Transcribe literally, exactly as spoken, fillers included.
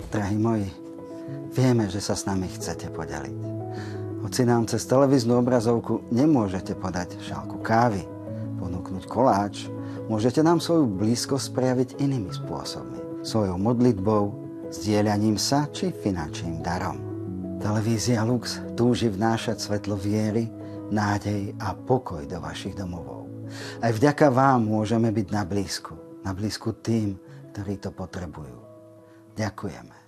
Drahí moji, vieme, že sa s nami chcete podeliť. Hoci nám cez televíznu obrazovku nemôžete podať šálku kávy, ponúknuť koláč, môžete nám svoju blízkosť prejaviť inými spôsobmi. Svojou modlitbou, zdieľaním sa či finančným darom. Televízia Lux túži vnášať svetlo viery, nádej a pokoj do vašich domovov. Aj vďaka vám môžeme byť na blízku. Na blízku tým, ktorí to potrebujú. Ďakujeme.